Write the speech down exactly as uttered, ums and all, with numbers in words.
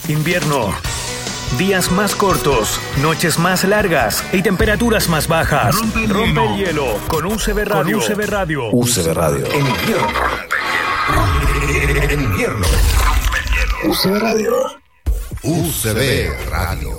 Invierno. Días más cortos, noches más largas y temperaturas más bajas. Rompe el, Rompe hielo. el hielo con U C B Radio. Con U C B Radio. U C B Radio. En invierno. En invierno. U C B Radio. U C B Radio.